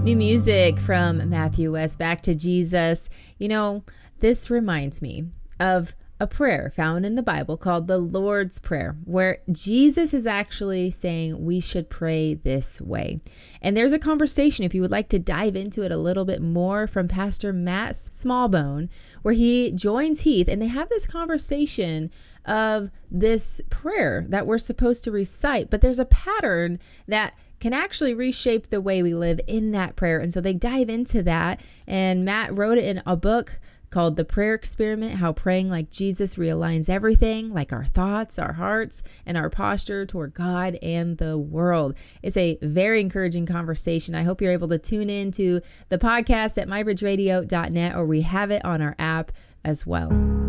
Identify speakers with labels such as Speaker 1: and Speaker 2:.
Speaker 1: New music from Matthew West, Back to Jesus. You know, this reminds me of a prayer found in the Bible called the Lord's Prayer, where Jesus is actually saying we should pray this way. And there's a conversation, if you would like to dive into it a little bit more, from Pastor Matt Smallbone, where he joins Heath and they have this conversation of this prayer that we're supposed to recite, but there's a pattern that can actually reshape the way we live in that prayer. And so they dive into that, and Matt wrote it in a book called The Prayer Experiment, How Praying Like Jesus Realigns Everything, like our thoughts, our hearts, and our posture toward God and the world. It's a very encouraging conversation. I hope you're able to tune in to the podcast at mybridgeradio.net, or we have it on our app as well.